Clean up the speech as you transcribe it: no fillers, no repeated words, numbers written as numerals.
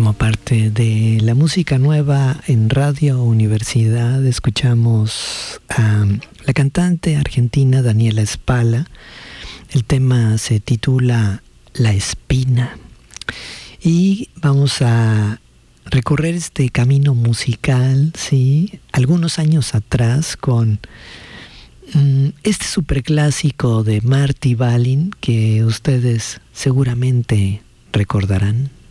Como parte de la música nueva en Radio Universidad, escuchamos a la cantante argentina Daniela Spala. El tema se titula La Espina. Y vamos a recorrer este camino musical, ¿sí? Algunos años atrás con este superclásico de Marty Balin que ustedes seguramente recordarán.